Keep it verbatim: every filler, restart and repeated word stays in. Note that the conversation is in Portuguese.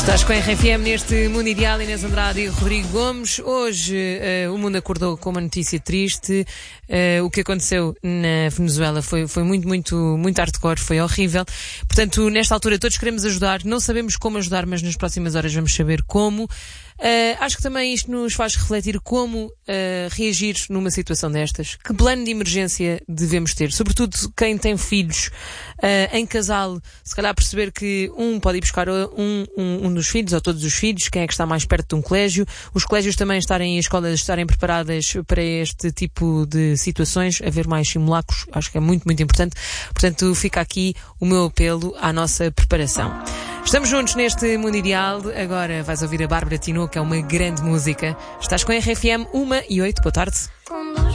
Estás com a R F M neste Mundo Ideal, Inês Andrade e Rodrigo Gomes. Hoje uh, o mundo acordou com uma notícia triste. Uh, o que aconteceu na Venezuela foi, foi muito, muito, muito hardcore, foi horrível. Portanto, nesta altura todos queremos ajudar, não sabemos como ajudar, mas nas próximas horas vamos saber como. Uh, acho que também isto nos faz refletir como uh, reagir numa situação destas. Que plano de emergência devemos ter? Sobretudo quem tem filhos uh, em casal, se calhar perceber que um pode ir buscar um, um, um dos filhos ou todos os filhos, quem é que está mais perto de um colégio. Os colégios também estarem, as escolas estarem preparadas para este tipo de situações, haver mais simulacros, acho que é muito, muito importante. Portanto, fica aqui o meu apelo à nossa preparação. Estamos juntos neste Mundo Ideal. Agora vais ouvir a Bárbara Tinoco, que é uma grande música. Estás com a R F M, uma e oito. Boa tarde.